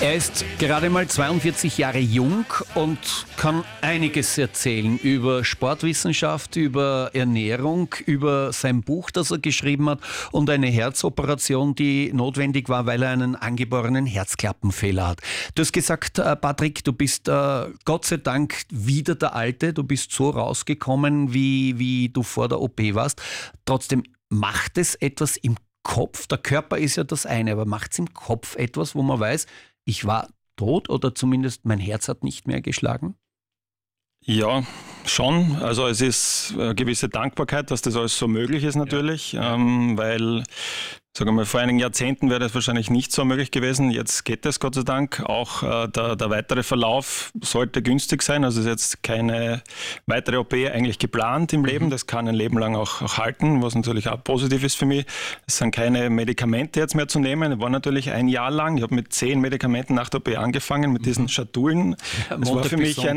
Er ist gerade mal 42 Jahre jung und kann einiges erzählen über Sportwissenschaft, über Ernährung, über sein Buch, das er geschrieben hat und eine Herzoperation, die notwendig war, weil er einen angeborenen Herzklappenfehler hat. Du hast gesagt, Patrick, du bist Gott sei Dank wieder der Alte. Du bist so rausgekommen, wie du vor der OP warst. Trotzdem macht es etwas im Kopf. Der Körper ist ja das eine, aber macht es im Kopf etwas, wo man weiß, ich war tot oder zumindest mein Herz hat nicht mehr geschlagen? Ja, schon. Also es ist eine gewisse Dankbarkeit, dass das alles so möglich ist natürlich, weil, sagen wir mal, vor einigen Jahrzehnten wäre das wahrscheinlich nicht so möglich gewesen. Jetzt geht es Gott sei Dank. Auch der weitere Verlauf sollte günstig sein. Also es ist jetzt keine weitere OP eigentlich geplant im Leben. Das kann ein Leben lang auch halten, was natürlich auch positiv ist für mich. Es sind keine Medikamente jetzt mehr zu nehmen. Ich war natürlich ein Jahr lang, ich habe mit 10 Medikamenten nach der OP angefangen, mit diesen Schatulen. Das war für mich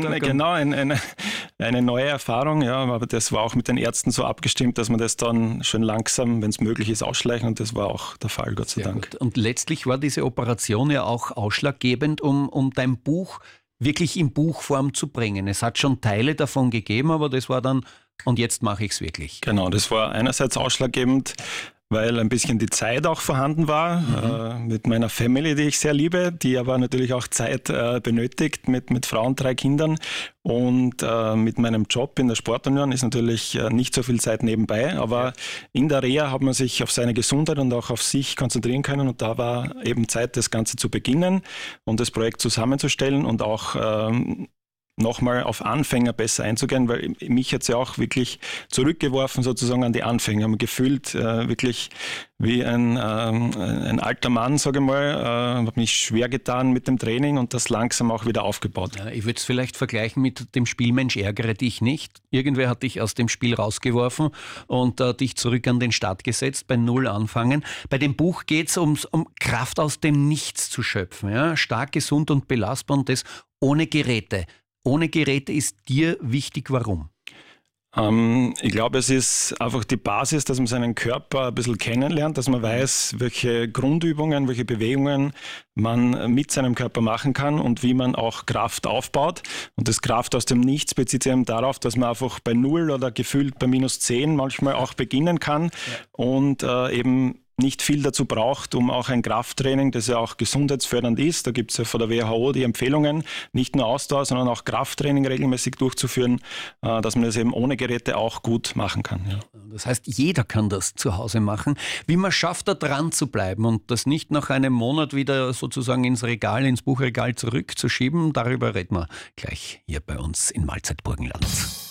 eine neue Erfahrung, ja, aber das war auch mit den Ärzten so abgestimmt, dass man das dann schön langsam, wenn es möglich ist, ausschleichen, und das war auch der Fall, Gott sei Dank. Gut. Und letztlich war diese Operation ja auch ausschlaggebend, um dein Buch wirklich in Buchform zu bringen. Es hat schon Teile davon gegeben, aber das war dann, und jetzt mache ich es wirklich. Genau, das war einerseits ausschlaggebend, weil ein bisschen die Zeit auch vorhanden war, mit meiner Family, die ich sehr liebe, die aber natürlich auch Zeit benötigt mit Frau und 3 Kindern. Und mit meinem Job in der Sportunion ist natürlich nicht so viel Zeit nebenbei, aber in der Reha hat man sich auf seine Gesundheit und auch auf sich konzentrieren können, und da war eben Zeit, das Ganze zu beginnen und das Projekt zusammenzustellen und auch nochmal auf Anfänger besser einzugehen, weil mich hat es ja auch wirklich zurückgeworfen sozusagen an die Anfänger. Ich habe mich gefühlt wirklich wie ein alter Mann, sage ich mal. Habe mich schwer getan mit dem Training und das langsam auch wieder aufgebaut. Ja, ich würde es vielleicht vergleichen mit dem Spiel Mensch, ärgere dich nicht. Irgendwer hat dich aus dem Spiel rausgeworfen und dich zurück an den Start gesetzt, bei Null anfangen. Bei dem Buch geht es um Kraft aus dem Nichts zu schöpfen. Ja? Stark, gesund und belastbar, und das ohne Geräte. Ohne Geräte ist dir wichtig, warum? Ich glaube, es ist einfach die Basis, dass man seinen Körper ein bisschen kennenlernt, dass man weiß, welche Grundübungen, welche Bewegungen man mit seinem Körper machen kann und wie man auch Kraft aufbaut. Und das Kraft aus dem Nichts bezieht sich eben darauf, dass man einfach bei 0 oder gefühlt bei -10 manchmal auch beginnen kann und eben nicht viel dazu braucht, um auch ein Krafttraining, das ja auch gesundheitsfördernd ist. Da gibt es ja von der WHO die Empfehlungen, nicht nur Ausdauer, sondern auch Krafttraining regelmäßig durchzuführen, dass man das eben ohne Geräte auch gut machen kann. Ja. Das heißt, jeder kann das zu Hause machen. Wie man schafft, da dran zu bleiben und das nicht nach einem Monat wieder sozusagen ins Buchregal zurückzuschieben, darüber reden wir gleich hier bei uns in Mahlzeit Burgenland.